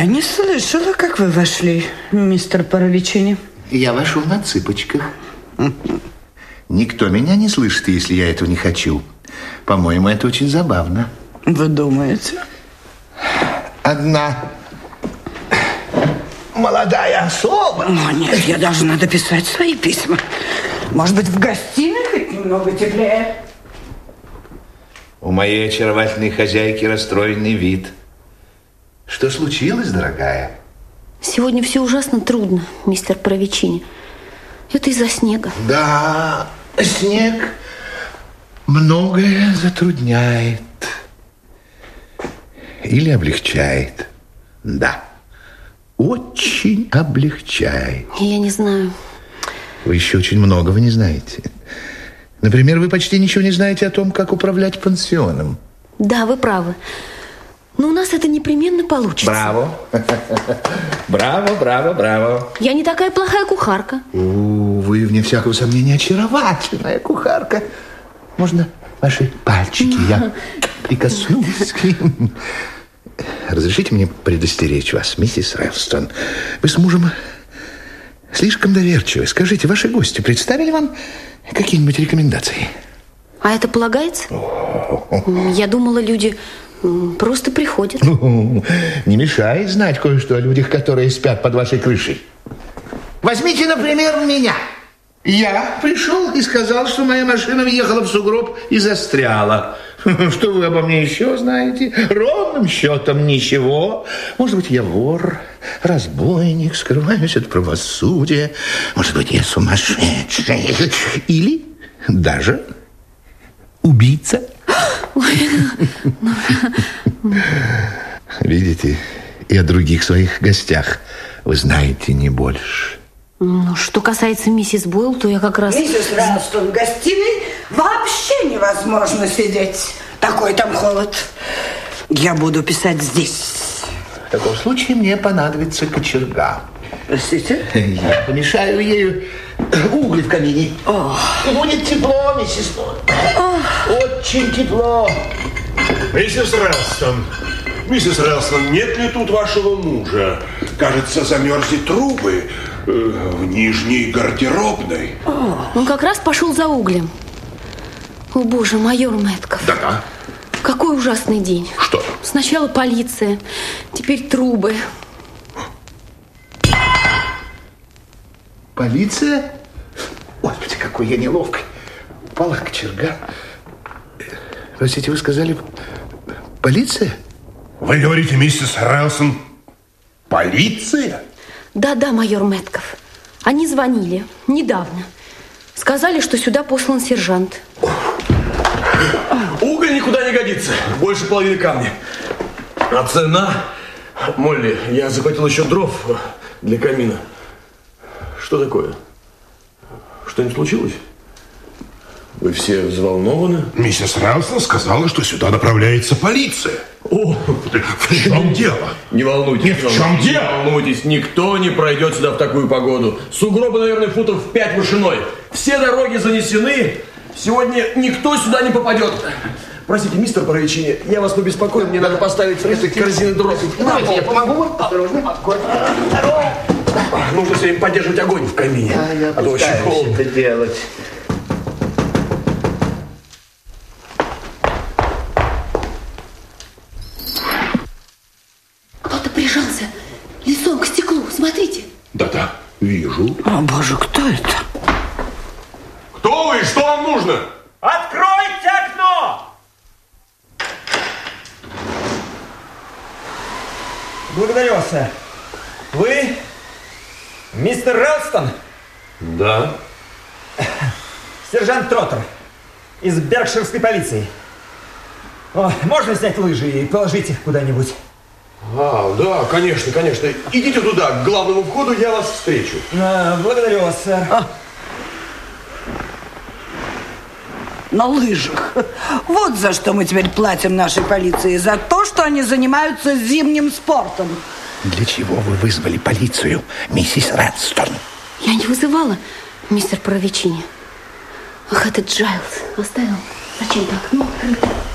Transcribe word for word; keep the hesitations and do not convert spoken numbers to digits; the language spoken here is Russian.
Я не слышала, как вы вошли, мистер Паравичини. Я вошел на цыпочках. Никто меня не слышит, если я этого не хочу. По-моему, это очень забавно. Вы думаете? Одна молодая особа. О, нет, я должна дописать свои письма. Может быть, в гостиной хоть немного теплее? У моей очаровательной хозяйки расстроенный вид. Что случилось, дорогая? Сегодня все ужасно трудно, мистер Паравичини. Это из-за снега. Да, снег многое затрудняет. Или облегчает. Да, очень облегчает. Я не знаю. Вы еще очень многого не знаете. Например, вы почти ничего не знаете о том, как управлять пансионом. Да, вы правы. Но у нас это непременно получится. Браво. Браво, браво, браво. Я не такая плохая кухарка. О, вы, вне всякого сомнения, очаровательная кухарка. Можно ваши пальчики? Я прикоснусь к ним. Разрешите мне предостеречь вас, миссис Рэлстон. Вы с мужем слишком доверчивы. Скажите, ваши гости представили вам какие-нибудь рекомендации? А это полагается? Я думала, люди просто приходят. Ну, не мешает знать кое-что о людях, которые спят под вашей крышей. Возьмите, например, меня. Я пришел и сказал, что моя машина въехала в сугроб и застряла. Что вы обо мне еще знаете? Ровным счетом ничего. Может быть, я вор, разбойник, скрываюсь от правосудия. Может быть, я сумасшедший. Или даже убийца. Видите, и о других своих гостях вы знаете не больше. Ну, что касается миссис Бойл, то я как раз... Миссис Рэлстон, в гостиной вообще невозможно сидеть. Такой там холод. Я буду писать здесь. В таком случае мне понадобится кочерга. Простите? Я помешаю ею угли в камине. О. И будет тепло, миссис Бойл. Очень тепло. Миссис Рэлстон, миссис Рэлстон, нет ли тут вашего мужа? Кажется, замерзли трубы э, в нижней гардеробной. Он как раз пошел за углем. О, боже, майор Мэтков. Да-да. Какой ужасный день. Что? Сначала полиция, теперь трубы. Полиция? Господи, какой я неловкий. Упала кочерга. Простите, вы сказали полиция? Вы говорите, миссис Рэлстон, полиция? Да-да, майор Мэтков. Они звонили недавно. Сказали, что сюда послан сержант. Уголь никуда не годится. Больше половины камня. А цена... Молли, я захватил еще дров для камина. Что такое? Что-нибудь случилось? Вы все взволнованы? Миссис Рэлстон сказала, что сюда направляется полиция. О, в чем дело? Не волнуйтесь. Нет, в чем дело? Не волнуйтесь, никто не пройдет сюда в такую погоду. Сугробы, наверное, футов в пять вышиной. Все дороги занесены. Сегодня никто сюда не попадет. Простите, мистер Паравичини, я вас побеспокою. Мне надо поставить несколько корзины дров. Давайте я помогу вам. Осторожно. Нужно все время поддерживать огонь в камине. А я а то очень холодно. это делать. Кто-то прижался лицом к стеклу. Смотрите. Да-да, вижу. О, боже, кто это? Кто вы? Что вам нужно? Откройте окно! Благодарю вас, сэр. Вы мистер Рэлстон? Да. Сержант Троттер из Беркширской полиции. О, можно снять лыжи и положить их куда-нибудь? А, да, конечно, конечно. Идите туда, к главному входу, я вас встречу. А, благодарю вас, сэр. А. На лыжах. Вот за что мы теперь платим нашей полиции. За то, что они занимаются зимним спортом. Для чего вы вызвали полицию, миссис Рэлстон? Я не вызывала, мистер Паравичини. Ах, этот Джайлз оставил. Зачем так? Ну, открыто.